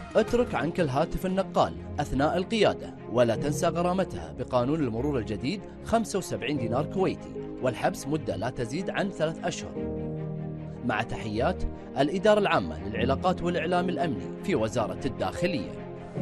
اترك عنك الهاتف النقال أثناء القيادة، ولا تنسى غرامتها بقانون المرور الجديد 75 دينار كويتي، والحبس مدة لا تزيد عن 3 أشهر. مع تحيات الإدارة العامة للعلاقات والإعلام الأمني في وزارة الداخلية.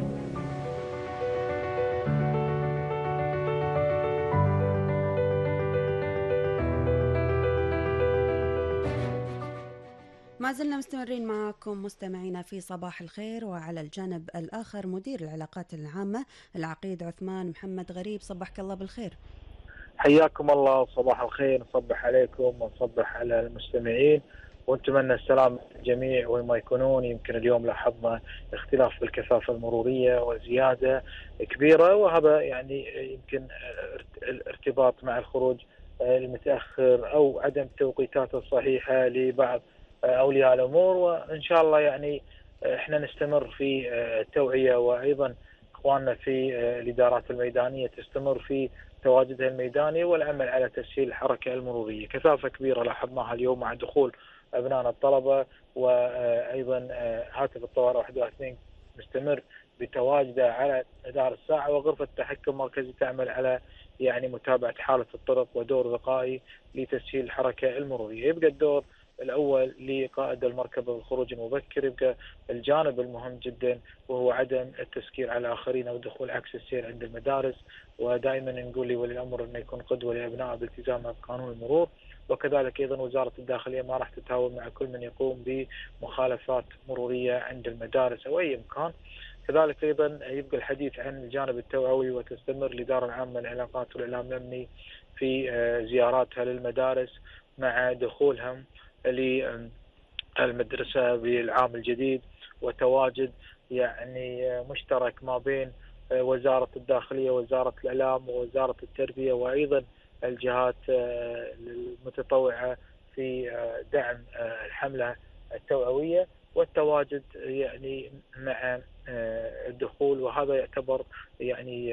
ما زلنا مستمرين معكم مستمعينا في صباح الخير، وعلى الجانب الآخر مدير العلاقات العامة العقيد عثمان محمد غريب. صبحك الله بالخير. حياكم الله، صباح الخير، نصبح عليكم ونصبح على المستمعين ونتمنى السلام للجميع وين ما يكونون. يمكن اليوم لاحظنا اختلاف بالكثافة المرورية وزيادة كبيرة، وهذا يعني يمكن الارتباط مع الخروج المتأخر أو عدم التوقيتات الصحيحة لبعض أولياء الأمور. وإن شاء الله يعني احنا نستمر في التوعية، وأيضا اخواننا في الادارات الميدانيه تستمر في تواجدها الميداني والعمل على تسهيل الحركه المروريه. كثافه كبيره لاحظناها اليوم مع دخول ابنائنا الطلبه، وايضا هاتف الطوارئ 112 مستمر بتواجده على مدار الساعه، وغرفه التحكم المركزي تعمل على يعني متابعه حاله الطرق ودور وقائي لتسهيل الحركه المروريه. يبقى الدور الاول لقائد المركبه بالخروج المبكر، يبقى الجانب المهم جدا وهو عدم التسكير على الاخرين او دخول عكس السير عند المدارس. ودائما نقول لولي الامر انه يكون قدوه لابنائه بالتزامه بقانون المرور. وكذلك ايضا وزاره الداخليه ما راح تتهاون مع كل من يقوم بمخالفات مروريه عند المدارس او اي مكان. كذلك ايضا يبقى الحديث عن الجانب التوعوي، وتستمر الاداره العامه للعلاقات والاعلام الامني في زياراتها للمدارس مع دخولهم للمدرسه بالعام الجديد، وتواجد يعني مشترك ما بين وزارة الداخلية ووزارة الإعلام ووزارة التربية وأيضا الجهات المتطوعة في دعم الحملة التوعوية والتواجد يعني مع الدخول. وهذا يعتبر يعني